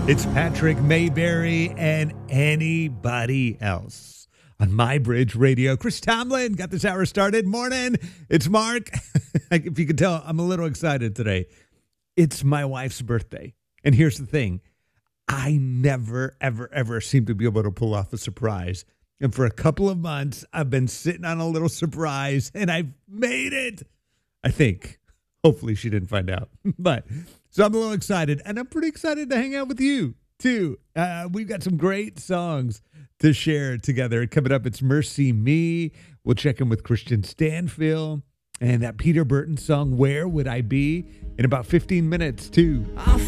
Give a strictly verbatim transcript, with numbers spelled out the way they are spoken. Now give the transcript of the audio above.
It's Patrick Mayberry and Anybody Else on My Bridge Radio. Chris Tomlin got this hour started. Morning. It's Mark. If you can tell, I'm a little excited today. It's my wife's birthday. And here's the thing. I never, ever, ever seem to be able to pull off a surprise. And for a couple of months, I've been sitting on a little surprise, and I've made it. I think. Hopefully she didn't find out. But so I'm a little excited, and I'm pretty excited to hang out with you, too. Uh, we've got some great songs to share together. Coming up, it's Mercy Me. We'll check in with Christian Stanfield and that Peter Burton song, Where Would I Be, in about fifteen minutes, too. I